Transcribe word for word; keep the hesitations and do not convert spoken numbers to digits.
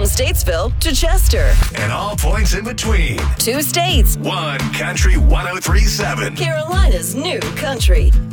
Statesville to Chester. And all points in between. Two states. One Country one oh three point seven. Carolina's new country.